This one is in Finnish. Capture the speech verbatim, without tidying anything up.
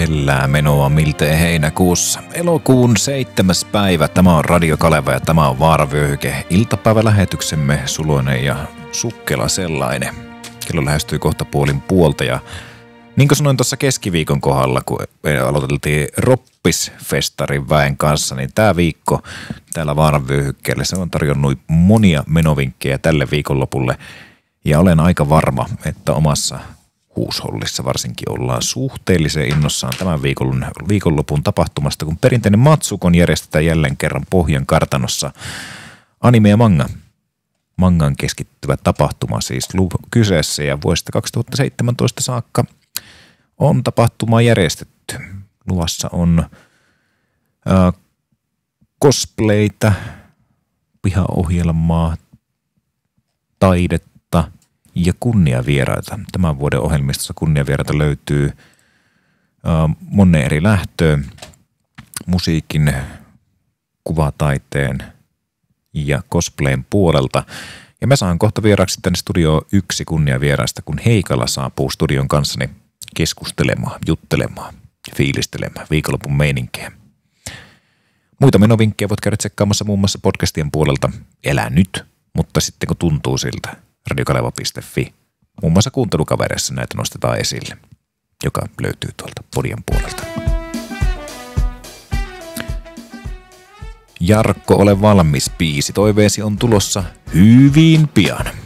hellää menoa miltei heinäkuussa. Elokuun seitsemäs päivä. Tämä on Radio Kaleva ja tämä on Vaaravyöhyke. Iltapäivälähetyksemme suloinen ja sukkela sellainen. Kello lähestyy kohta puolin puolta ja niin kuin sanoin tuossa keskiviikon kohdalla, kun aloiteltiin Roppisfestarin väen kanssa, niin tämä viikko täällä Vaaravyöhykkeelle se on tarjonnut monia menovinkkejä tälle viikonlopulle. Ja olen aika varma, että omassa huushollissa varsinkin ollaan suhteellisen innossaan tämän viikon, viikonlopun tapahtumasta, kun perinteinen Matsukon järjestetään jälleen kerran Pohjan kartanossa. Anime ja manga. Mangan keskittyvä tapahtuma siis kyseessä ja vuodesta kaksituhattaseitsemäntoista saakka on tapahtuma järjestetty. Luvassa on ää, cosplayta, pihaohjelmaa, taidetta ja kunniavieraita. Tämän vuoden ohjelmistossa kunniavieraita löytyy ää, monen eri lähtöön, musiikin, kuvataiteen ja cosplayn puolelta. Ja mä saan kohta vieraaksi tänne studioon yksi kunniavieraista, kun Heikala saapuu studion kanssani keskustelemaan, juttelemaan, fiilistelemään viikonlopun meininkejä. Muita menovinkkejä voit käydä tsekkaamassa muun muassa podcastien puolelta Elä nyt, mutta sitten kun tuntuu siltä, radiokaleva piste fi. Muun muassa kuuntelukavereissa näitä nostetaan esille, joka löytyy tuolta podian puolelta. Jarkko, ole valmis. Biisi toiveesi on tulossa hyvin pian.